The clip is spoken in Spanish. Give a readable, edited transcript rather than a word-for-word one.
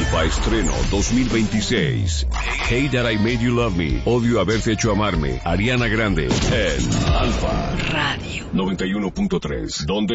Alfa Estreno 2026. Hate That I Made You Love Me. Odio haberte hecho amarme. Ariana Grande en Alfa Radio 91.3. Donde